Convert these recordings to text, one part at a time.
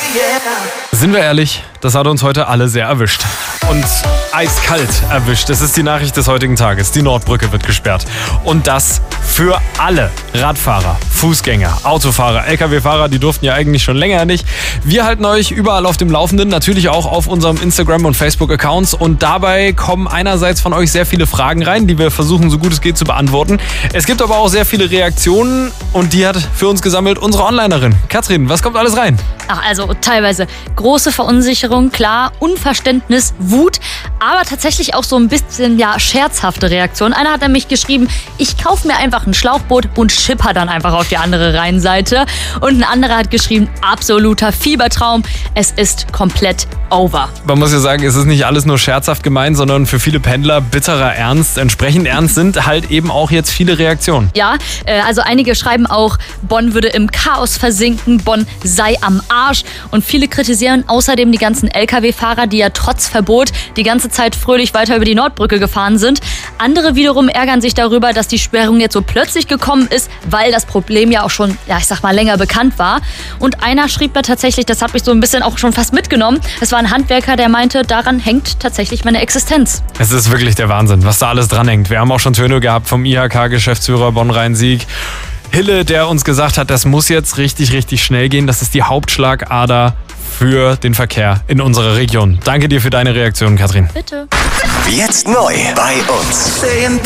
Sind wir ehrlich, das hat uns heute alle sehr erwischt. Und eiskalt erwischt. Das ist die Nachricht des heutigen Tages. Die Nordbrücke wird gesperrt. Und das für alle Radfahrer, Fußgänger, Autofahrer, Lkw-Fahrer, die durften ja eigentlich schon länger nicht. Wir halten euch überall auf dem Laufenden, natürlich auch auf unserem Instagram- und Facebook-Accounts. Und dabei kommen einerseits von euch sehr viele Fragen rein, die wir versuchen, so gut es geht, zu beantworten. Es gibt aber auch sehr viele Reaktionen und die hat für uns gesammelt unsere Onlinerin. Katrin, was kommt alles rein? Ach, also teilweise große Verunsicherung, klar, Unverständnis, Wut, aber tatsächlich auch so ein bisschen, scherzhafte Reaktion. Einer hat nämlich geschrieben, ich kaufe mir einfach ein Schlauchboot und schipper dann einfach auf die andere Rheinseite. Und ein anderer hat geschrieben, absoluter Fiebertraum, es ist komplett over. Man muss ja sagen, es ist nicht alles nur scherzhaft gemeint, sondern für viele Pendler bitterer Ernst. Entsprechend ernst sind halt eben auch jetzt viele Reaktionen. Ja, also einige schreiben auch, Bonn würde im Chaos versinken, Bonn sei am Arsch. Und viele kritisieren außerdem die ganzen Lkw-Fahrer, die ja trotz Verbot die ganze Zeit fröhlich weiter über die Nordbrücke gefahren sind. Andere wiederum ärgern sich darüber, dass die Sperrung jetzt so plötzlich gekommen ist, weil das Problem ja auch schon, länger bekannt war. Und einer schrieb mir tatsächlich, das hat mich so ein bisschen auch schon fast mitgenommen, es war ein Handwerker, der meinte, daran hängt tatsächlich meine Existenz. Es ist wirklich der Wahnsinn, was da alles dranhängt. Wir haben auch schon Töne gehabt vom IHK-Geschäftsführer Bonn-Rhein-Sieg. Hille, der uns gesagt hat, das muss jetzt richtig, richtig schnell gehen. Das ist die Hauptschlagader für den Verkehr in unserer Region. Danke dir für deine Reaktion, Katrin. Bitte. Jetzt neu bei uns.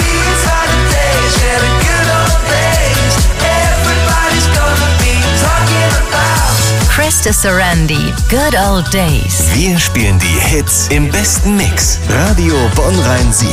Krista Sarandi, Good Old Days. Wir spielen die Hits im besten Mix. Radio Bonn-Rhein-Sieg.